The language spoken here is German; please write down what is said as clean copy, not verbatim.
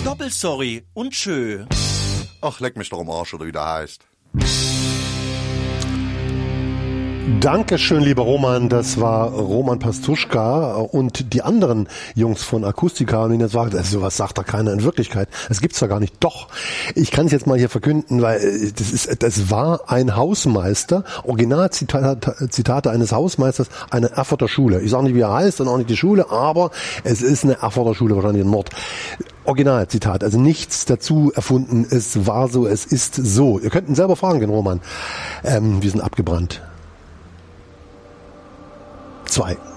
Doppelsorry und tschö. Ach, leck mich doch am Arsch, oder wie der heißt. Dankeschön, lieber Roman. Das war Roman Pastuschka und die anderen Jungs von Akustika. Und jetzt sagt, sowas sagt da keiner in Wirklichkeit. Das gibt's da gar nicht. Doch, ich kann es jetzt mal hier verkünden, weil das war ein Hausmeister, Originalzitate eines Hausmeisters einer Erfurter Schule. Ich sage nicht, wie er heißt und auch nicht die Schule, aber es ist eine Erfurter Schule, wahrscheinlich in Nord. Originalzitat, also nichts dazu erfunden. Es war so, es ist so. Ihr könnt ihn selber fragen, den Roman. Wir sind abgebrannt. 2.